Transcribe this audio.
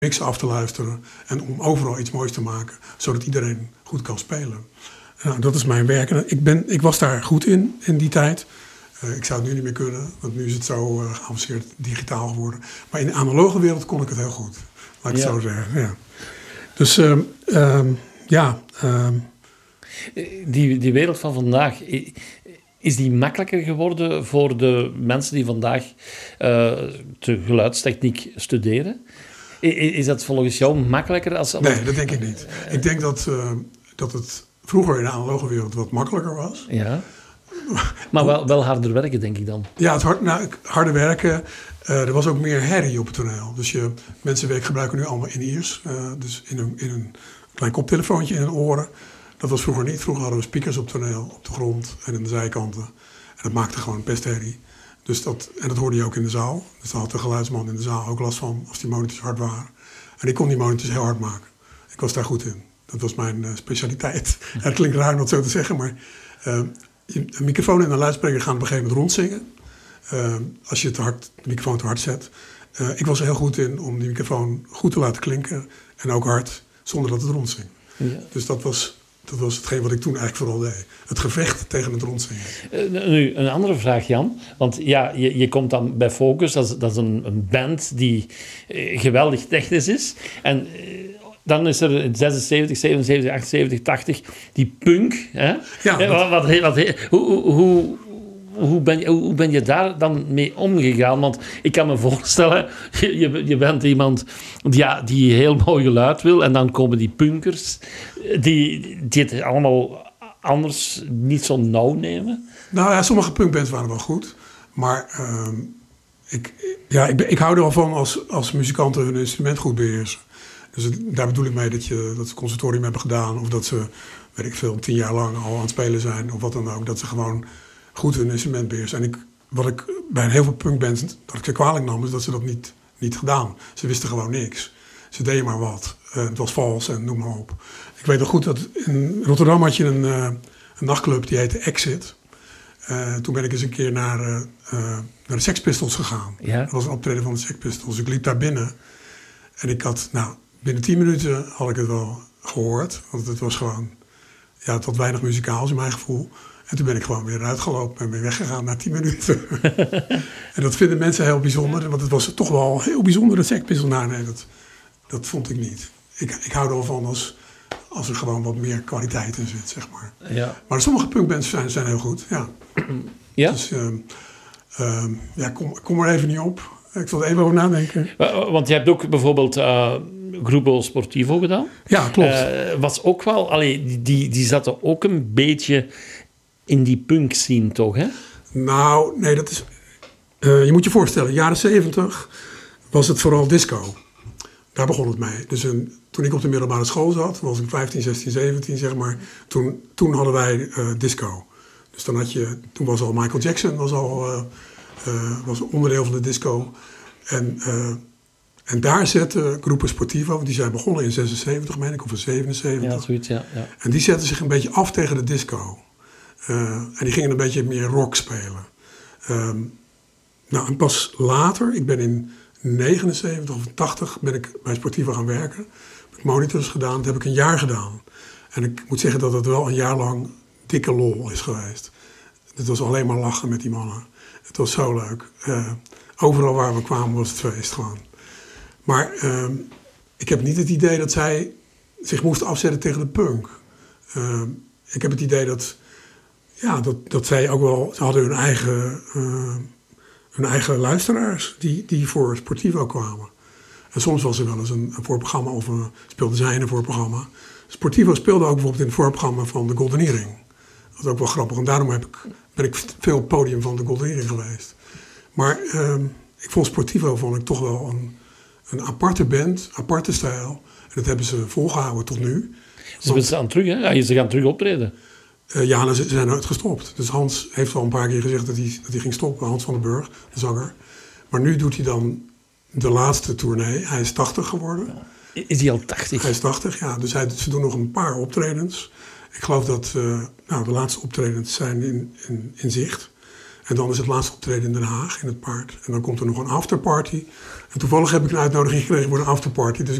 mixen af te luisteren en om overal iets moois te maken, zodat iedereen goed kan spelen. Dat is mijn werk. En ik was daar goed in die tijd. Ik zou het nu niet meer kunnen, want nu is het zo geavanceerd digitaal geworden. Maar in de analoge wereld kon ik het heel goed, laat ik het zo zeggen. Ja. Dus Die wereld van vandaag, is die makkelijker geworden voor de mensen die vandaag de geluidstechniek studeren? Is dat volgens jou makkelijker? Nee, dat denk ik niet. Ik denk dat het vroeger in de analoge wereld wat makkelijker was. Ja. Maar wel harder werken, denk ik dan. Ja, harder werken. Er was ook meer herrie op het toneel. Dus mensen gebruiken nu allemaal in-ears. Dus in een klein koptelefoontje in hun oren. Dat was vroeger niet. Vroeger hadden we speakers op toneel, op de grond en aan de zijkanten. En dat maakte gewoon pestherrie. Dus dat hoorde je ook in de zaal. Dus daar had de geluidsman in de zaal ook last van als die monitors hard waren. En ik kon die monitors heel hard maken. Ik was daar goed in. Dat was mijn specialiteit. Het klinkt raar om dat zo te zeggen, maar een microfoon en een luidspreker gaan op een gegeven moment rondzingen. Als je de microfoon te hard zet. Ik was er heel goed in om die microfoon goed te laten klinken. En ook hard, zonder dat het rondzing. Ja. Dus dat was hetgeen wat ik toen eigenlijk vooral deed. Het gevecht tegen het rondzingen. Nu, een andere vraag, Jan. Want ja, je komt dan bij Focus. Dat is een band die geweldig technisch is. En dan is er in 76, 77, 78, 80 die punk. Hè? Ja, hoe ben je daar dan mee omgegaan? Want ik kan me voorstellen, je bent iemand die heel mooi geluid wil. En dan komen die punkers die het allemaal anders niet zo nauw nemen. Nou ja, sommige punkbands waren wel goed. Maar ik hou er wel van als muzikanten hun instrument goed beheersen. Dus daar bedoel ik mee dat ze conservatorium hebben gedaan. Of dat ze, weet ik veel, 10 jaar lang al aan het spelen zijn. Of wat dan ook. Dat ze gewoon goed hun instrument beheersen. En wat ik bij heel veel punkbands dat ik ze kwalijk nam, is dat ze dat niet gedaan. Ze wisten gewoon niks. Ze deden maar wat. Het was vals en noem maar op. Ik weet nog goed dat in Rotterdam had je een nachtclub die heette Exit. Toen ben ik eens een keer naar de Sex Pistols gegaan. Ja. Dat was een optreden van de Sex Pistols. Ik liep daar binnen. En ik had, binnen 10 minuten had ik het wel gehoord. Want het was gewoon, het had weinig muzikaals in mijn gevoel. En toen ben ik gewoon weer uitgelopen en weer weggegaan na 10 minuten. En dat vinden mensen heel bijzonder. Want het was toch wel heel bijzonder, dat Sex Pistols. Nee, dat vond ik niet. Ik hou er wel van als er gewoon wat meer kwaliteit in zit, zeg maar. Ja. Maar sommige punkbands zijn heel goed, ja. Ja? Dus kom er even niet op. Ik zal er even over nadenken. Want je hebt ook bijvoorbeeld Grupo Sportivo gedaan. Ja, klopt. Was ook wel, die zaten ook een beetje in die punk scene, toch, hè? Nou, nee, dat is... je moet je voorstellen, jaren 70 was het vooral disco. Daar begon het mee. Dus toen ik op de middelbare school zat, was ik 15, 16, 17, zeg maar. Toen hadden wij disco. Dus toen was al Michael Jackson, was onderdeel van de disco. En daar zette Grupo Sportivo, want die zijn begonnen in 76, meen ik, of in 77. Ja, zoiets, ja. En die zetten zich een beetje af tegen de disco. En die gingen een beetje meer rock spelen. En pas later, ik ben in 79 of 80 ben ik bij Sportivo gaan werken. Heb ik monitors gedaan, dat heb ik een jaar gedaan. En ik moet zeggen dat het wel een jaar lang dikke lol is geweest. Het was alleen maar lachen met die mannen. Het was zo leuk. Overal waar we kwamen was het feest gewoon. Maar ik heb niet het idee dat zij zich moesten afzetten tegen de punk. Ik heb het idee dat zij ook wel... Ze hadden hun eigen luisteraars die voor Sportivo kwamen. En soms was er wel eens een voorprogramma of speelde zij in een voorprogramma. Sportivo speelde ook bijvoorbeeld in het voorprogramma van de Golden Earring. Dat is ook wel grappig. En daarom ben ik veel op het podium van de Golden Earring geweest. Maar ik vond Sportivo toch wel een aparte band, aparte stijl. En dat hebben ze volgehouden tot nu. Ze gaan terug, hè? Ja, ze gaan terug optreden. Ze zijn nooit gestopt. Dus Hans heeft al een paar keer gezegd dat hij ging stoppen. Hans van den Burg, de zanger. Maar nu doet hij dan de laatste tournee. Hij is 80 geworden. Ja. Is hij al 80? Hij is 80, ja. Dus ze doen nog een paar optredens. Ik geloof dat de laatste optredens zijn in zicht. En dan is het laatste optreden in Den Haag, in het Paard. En dan komt er nog een afterparty. En toevallig heb ik een uitnodiging gekregen voor een afterparty. Dus